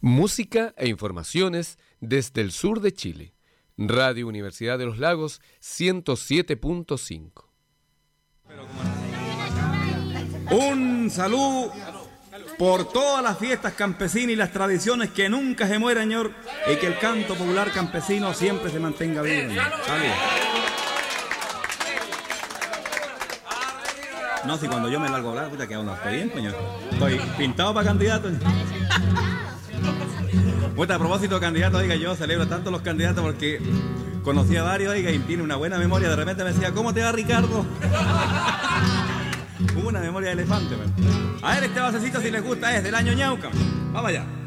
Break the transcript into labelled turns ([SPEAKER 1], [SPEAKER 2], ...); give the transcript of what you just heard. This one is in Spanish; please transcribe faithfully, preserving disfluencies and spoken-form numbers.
[SPEAKER 1] Música e informaciones desde el sur de Chile. Radio Universidad de los Lagos ciento siete punto cinco.
[SPEAKER 2] Un saludo por todas las fiestas campesinas y las tradiciones que nunca se mueran, señor, y que el canto popular campesino siempre se mantenga vivo. Salud. No, si cuando yo me largo a hablar, puta, que aún no estoy bien, señor. Estoy pintado para candidato. Puta, a propósito de candidato, oiga, yo celebro tanto los candidatos porque conocí a varios, oiga, y tiene una buena memoria. De repente me decía, ¿cómo te va, Ricardo? Una memoria de elefante, man. A ver, este basecito, si les gusta, es del año ñauca. Vamos allá.